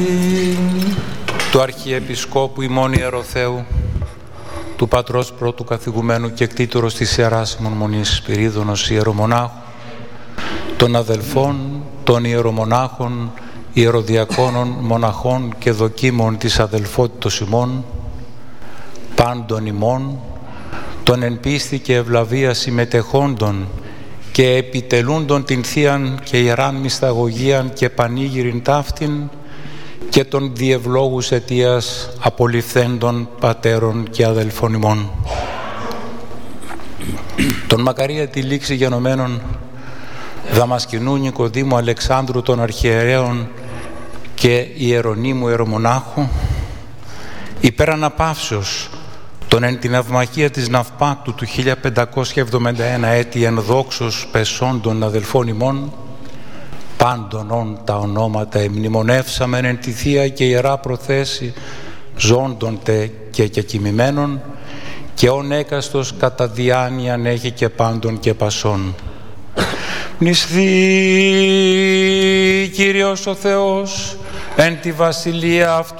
του Αρχιεπισκόπου ημών Ιεροθέου, του Πατρός Πρώτου Καθηγουμένου και κτήτορος της Ιεράς Μονής Σπυρίδωνος Ιερομονάχου, των αδελφών, των ιερομονάχων, ιεροδιακόνων, μοναχών και δοκίμων της αδελφότητος ημών, πάντων ημών, των εν πίστη και ευλαβία συμμετεχόντων και επιτελούντων την Θείαν και Ιεράν Μυσταγωγίαν και Πανήγυριν ταύτην, και των διευλόγους αιτίας απολυθέντων πατέρων και αδελφών ημών. Τον μακαρία τη λήξη γενομένων Δαμασκηνού Νικοδήμου Αλεξάνδρου των Αρχιερέων και Ιερονύμου Ιερομονάχου, υπέρ αναπαύσεως των εν την αυμαχία της Ναυπάκτου του 1571 έτη εν δόξος πεσόντων αδελφών ημών, πάντων όν τα ονόματα εμνημονεύσαμεν εν τη Θεία και Ιερά Προθέση ζώντων τε και κεκοιμημένων, και όν έκαστος κατά διάνοιαν έχει και πάντων και πασών. Μνησθεί Κύριος ο Θεός εν τη βασιλεία αυτού